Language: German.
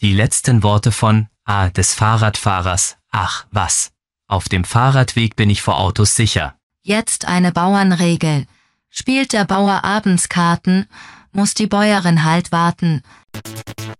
Die letzten Worte von des Fahrradfahrers. Ach, was. Auf dem Fahrradweg bin ich vor Autos sicher. Jetzt eine Bauernregel. Spielt der Bauer abends Karten, muss die Bäuerin halt warten.